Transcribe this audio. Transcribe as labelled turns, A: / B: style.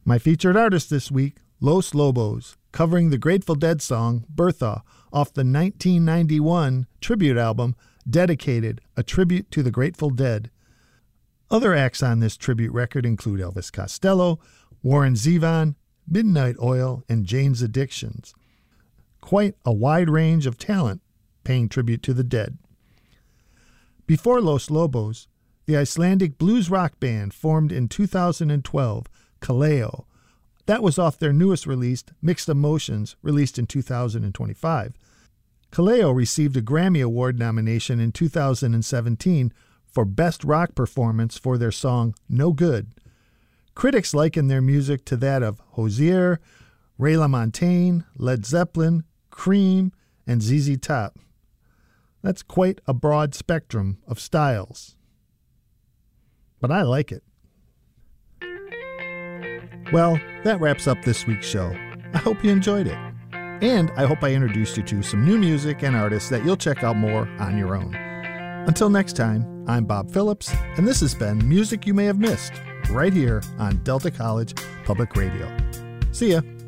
A: My featured artist this week, Los Lobos, covering the Grateful Dead song Bertha off the 1991 tribute album Dedicated, a tribute to the Grateful Dead. Other acts on this tribute record include Elvis Costello, Warren Zevon, Midnight Oil, and Jane's Addictions. Quite a wide range of talent paying tribute to the Dead. Before Los Lobos, the Icelandic blues rock band formed in 2012, Kaleo. That was off their newest release, Mixed Emotions, released in 2025. Kaleo received a Grammy Award nomination in 2017 for Best Rock Performance for their song No Good. Critics liken their music to that of Hozier, Ray LaMontagne, Led Zeppelin, Cream, and ZZ Top. That's quite a broad spectrum of styles. But I like it. Well, that wraps up this week's show. I hope you enjoyed it. And I hope I introduced you to some new music and artists that you'll check out more on your own. Until next time, I'm Bob Phillips, and this has been Music You May Have Missed, right here on Delta College Public Radio. See ya.